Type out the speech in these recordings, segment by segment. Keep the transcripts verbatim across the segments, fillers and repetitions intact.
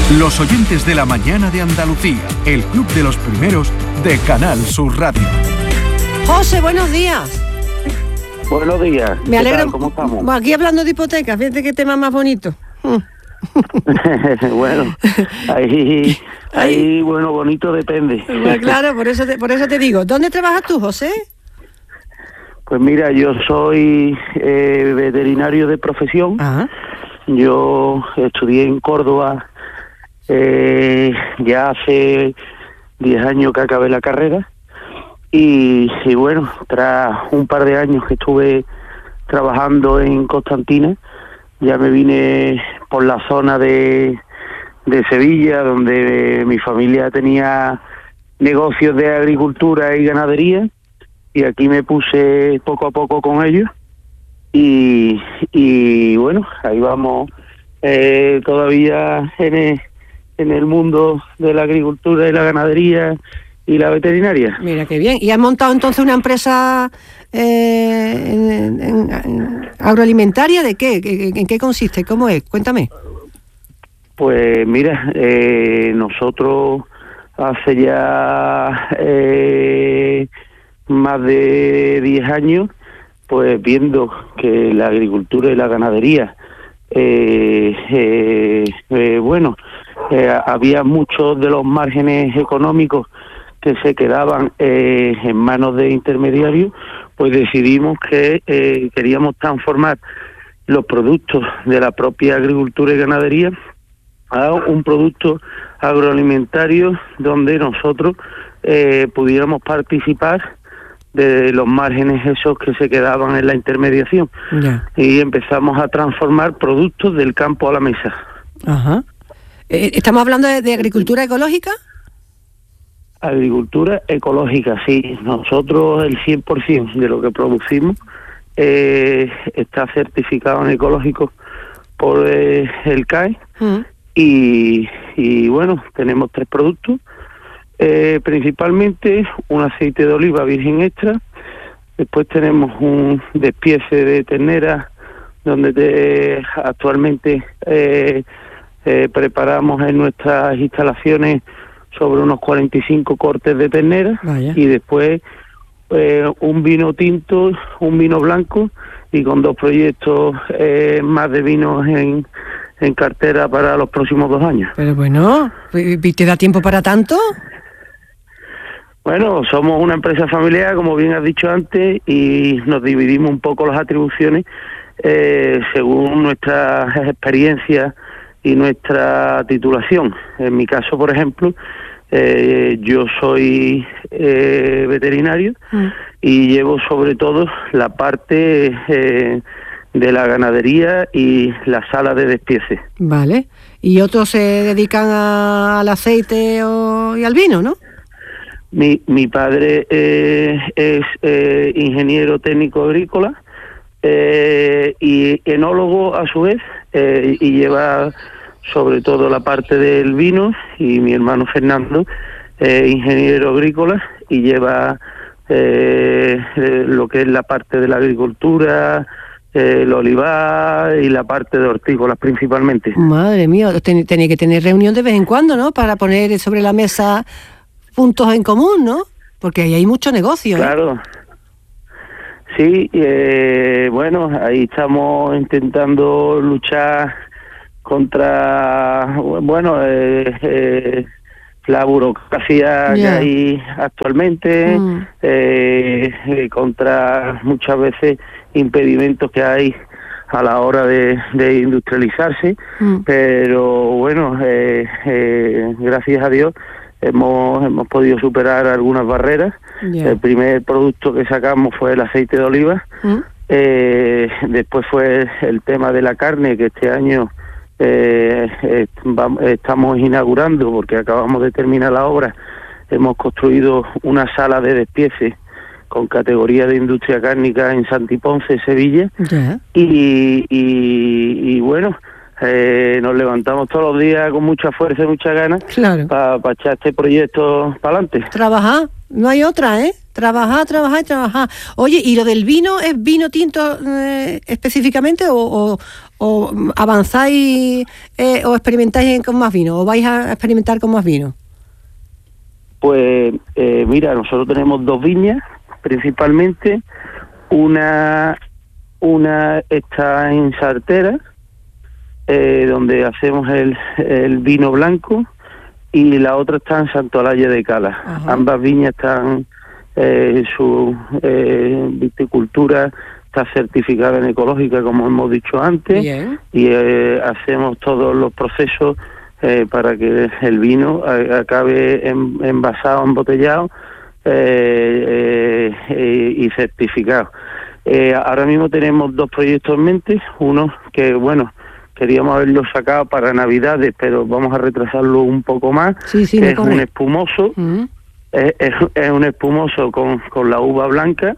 Los oyentes de la mañana de Andalucía, el club de los primeros de Canal Sur Radio. José, buenos días. Buenos días. Me alegro. ¿Cómo estamos? Bueno, aquí hablando de hipotecas, fíjate qué tema más bonito. Bueno, ahí, ahí, bueno, bonito depende. Bueno, claro, por eso te, por eso te digo. ¿Dónde trabajas tú, José? Pues mira, yo soy eh, veterinario de profesión. Ajá. Yo estudié en Córdoba eh, ya hace diez años que acabé la carrera. Y, y bueno, tras un par de años que estuve trabajando en Constantina, ya me vine por la zona de, de Sevilla, donde mi familia tenía negocios de agricultura y ganadería, y aquí me puse poco a poco con ellos, y, y bueno, ahí vamos eh, todavía en el, en el mundo de la agricultura y la ganadería y la veterinaria. Mira qué bien. ¿Y has montado entonces una empresa eh, en, en, en agroalimentaria? ¿De qué? ¿En, en qué consiste? ¿Cómo es? Cuéntame. Pues mira, eh, nosotros hace ya eh, más de diez años, pues viendo que la agricultura y la ganadería, eh, eh, eh, bueno, eh, había muchos de los márgenes económicos que se quedaban eh, en manos de intermediarios, pues decidimos que eh, queríamos transformar los productos de la propia agricultura y ganadería a un producto agroalimentario donde nosotros eh, pudiéramos participar de los márgenes esos que se quedaban en la intermediación. Ya. Y empezamos a transformar productos del campo a la mesa. Ajá. Eh, ¿Estamos hablando de, de agricultura ecológica? Agricultura ecológica, sí. Nosotros el cien por ciento de lo que producimos eh, está certificado en ecológico por eh, el C A E. Uh-huh. y, y bueno, tenemos tres productos. Eh, principalmente un aceite de oliva virgen extra. Después tenemos un despiece de ternera, donde te, actualmente eh, eh, preparamos en nuestras instalaciones sobre unos cuarenta y cinco cortes de ternera. Vaya. Y después eh, un vino tinto, un vino blanco, y con dos proyectos eh, más de vinos en, en cartera para los próximos dos años. Pero bueno, ¿te da tiempo para tanto? Bueno, somos una empresa familiar, como bien has dicho antes, y nos dividimos un poco las atribuciones eh, según nuestras experiencias y nuestra titulación. En mi caso, por ejemplo, eh, yo soy eh, veterinario mm. y llevo sobre todo la parte eh, de la ganadería y la sala de despiece. Vale. ¿Y otros se dedican a, al aceite o, y al vino, no? Mi, mi padre eh, es eh, ingeniero técnico agrícola eh, y enólogo a su vez, eh, y lleva sobre todo la parte del vino, y mi hermano Fernando, eh, ingeniero agrícola, y lleva eh, eh, lo que es la parte de la agricultura, eh, el olivar y la parte de hortícolas principalmente. Madre mía, ten, tenéis que tener reunión de vez en cuando, ¿no? Para poner sobre la mesa puntos en común, ¿no? Porque ahí hay mucho negocio, ¿eh? Claro. Sí, eh, bueno, ahí estamos intentando luchar contra, bueno, eh, eh, la burocracia yeah. que hay actualmente, mm. eh, eh, contra muchas veces impedimentos que hay a la hora de, de industrializarse, mm. pero bueno, eh, eh, gracias a Dios hemos hemos podido superar algunas barreras. Yeah. El primer producto que sacamos fue el aceite de oliva, mm. eh, después fue el tema de la carne, que este año eh, eh, vamos, estamos inaugurando, porque acabamos de terminar la obra. Hemos construido una sala de despiece con categoría de industria cárnica en Santiponce, Sevilla, yeah. y, y, y bueno, Eh, nos levantamos todos los días con mucha fuerza y mucha ganas claro. para pa echar este proyecto para adelante. Trabajar, no hay otra, ¿eh? Trabajar, trabajar y trabajar. Oye, ¿y lo del vino es vino tinto eh, específicamente o, o, o avanzáis eh, o experimentáis con más vino, o vais a experimentar con más vino? Pues eh, mira, nosotros tenemos dos viñas principalmente. Una una está en Sartera, eh, donde hacemos el, el vino blanco, y la otra está en Santolaya de Cala. Ajá. Ambas viñas están, eh, su eh, viticultura está certificada en ecológica, como hemos dicho antes. Bien. Y eh, hacemos todos los procesos eh, para que el vino a, acabe en, envasado, embotellado eh, eh, y certificado. Eh, ahora mismo tenemos dos proyectos en mente, uno que, bueno, queríamos haberlo sacado para Navidades, pero vamos a retrasarlo un poco más, sí, sí, que es corre. un espumoso, uh-huh. es, es, es un espumoso con, con la uva blanca,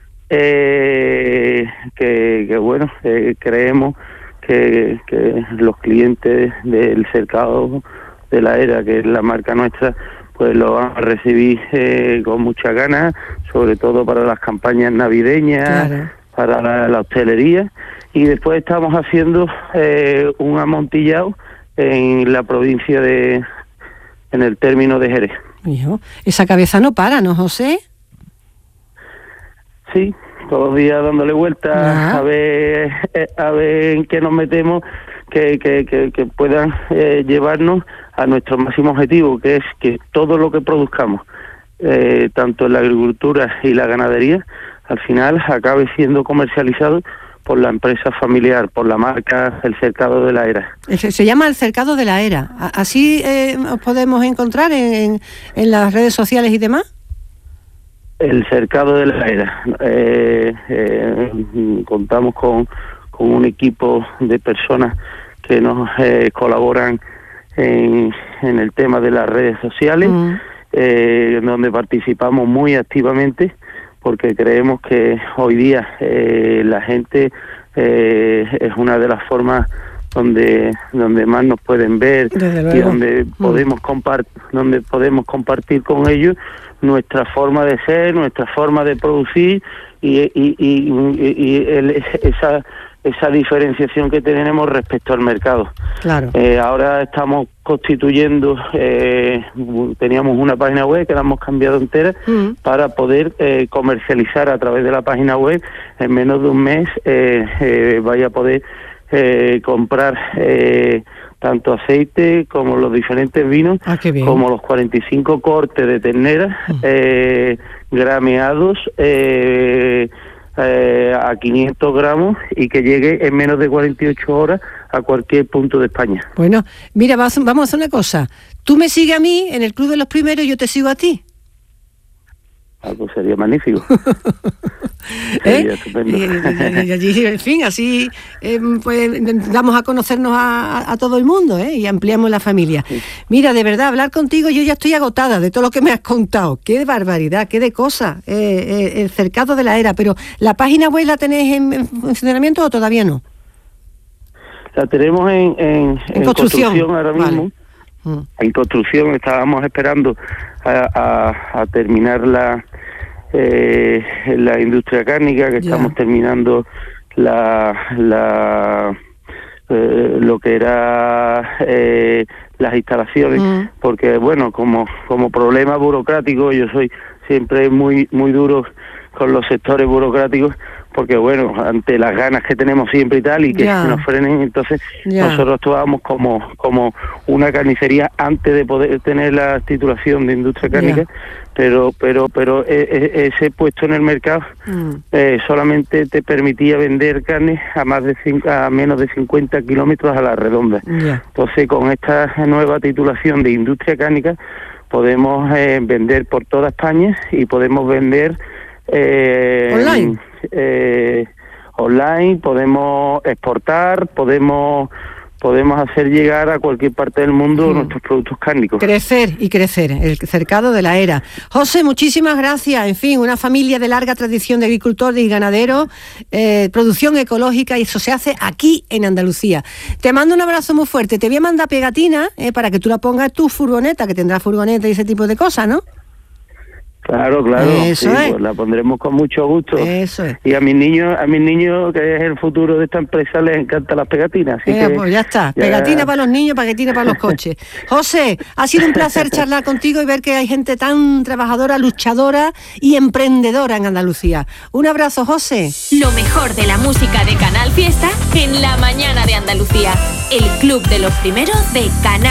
eh, que, que, bueno, eh, creemos que, que los clientes del Cercado de la Era, que es la marca nuestra, pues lo van a recibir eh, con muchas ganas, sobre todo para las campañas navideñas, claro. para la, la hostelería. Y después estamos haciendo eh, un amontillado en la provincia de, en el término de Jerez. Hijo, esa cabeza no para, ¿no, José? Sí, todos los días dándole vueltas a ver, eh, a ver en qué nos metemos, que, que, que, que puedan eh, llevarnos a nuestro máximo objetivo, que es que todo lo que produzcamos, eh, tanto en la agricultura y la ganadería, al final acabe siendo comercializado por la empresa familiar, por la marca El Cercado de la Era. Se, se llama El Cercado de la Era. ¿Así eh, os podemos encontrar en, en, en las redes sociales y demás? El Cercado de la Era. Eh, eh, contamos con, con un equipo de personas que nos eh, colaboran en, en el tema de las redes sociales, mm. eh, donde participamos muy activamente, porque creemos que hoy día eh, la gente eh, es una de las formas donde donde más nos pueden ver y donde mm. podemos compart donde podemos compartir con ellos nuestra forma de ser, nuestra forma de producir y, y, y, y, y el, esa esa diferenciación que tenemos respecto al mercado. Claro. Eh, ahora estamos constituyendo, eh, teníamos una página web que la hemos cambiado entera mm. para poder eh, comercializar a través de la página web. En menos de un mes eh, eh, vaya a poder eh, comprar eh, tanto aceite como los diferentes vinos, ah, como los cuarenta y cinco cortes de ternera, mm. eh, grameados, eh, Eh, a quinientos gramos, y que llegue en menos de cuarenta y ocho horas a cualquier punto de España. Bueno, mira, vamos a hacer una cosa. Tú me sigues a mí en el Club de los Primeros y yo te sigo a ti. Algo sería magnífico. Sería ¿Eh? estupendo. Y, y, y, en fin, así eh, pues damos a conocernos a, a, a todo el mundo, ¿eh? Y ampliamos la familia. Sí. Mira, de verdad, hablar contigo, yo ya estoy agotada de todo lo que me has contado. Qué barbaridad, qué de cosas. Eh, eh, el Cercado de la Era. Pero ¿la página web la tenéis en, en funcionamiento o todavía no? La tenemos en, en, en, en construcción. construcción ahora mismo. Vale. Mm. En construcción, estábamos esperando a, a, a terminar la eh, la industria cárnica, que yeah. estamos terminando la la eh, lo que era eh, las instalaciones, mm. porque bueno, como como problema burocrático, yo soy siempre muy muy duro con los sectores burocráticos, porque bueno, ante las ganas que tenemos siempre y tal, y que yeah. nos frenen, entonces yeah. nosotros actuábamos como como una carnicería antes de poder tener la titulación de industria cárnica, yeah. pero pero pero ese puesto en el mercado mm. eh, solamente te permitía vender carne a más de cinco, a menos de cincuenta kilómetros a la redonda. Yeah. Entonces, con esta nueva titulación de industria cárnica podemos eh, vender por toda España, y podemos vender eh, online. Eh, online, podemos exportar, podemos podemos hacer llegar a cualquier parte del mundo mm. nuestros productos cárnicos. Crecer y crecer, el Cercado de la Era. José, muchísimas gracias. En fin, una familia de larga tradición de agricultores y ganaderos, eh, producción ecológica, y eso se hace aquí en Andalucía. Te mando un abrazo muy fuerte. Te voy a mandar pegatina eh, para que tú la pongas en tu furgoneta, que tendrás furgoneta y ese tipo de cosas, ¿no? Claro, claro. Eso sí, es. Pues la pondremos con mucho gusto. Eso es. Y a mis niños, a mis niños, que es el futuro de esta empresa, les encantan las pegatinas. Así Eh, que pues ya está, ya... pegatina para los niños, pegatina para los coches. José, ha sido un placer charlar contigo y ver que hay gente tan trabajadora, luchadora y emprendedora en Andalucía. Un abrazo, José. Lo mejor de la música de Canal Fiesta en la mañana de Andalucía. El club de los primeros de Canal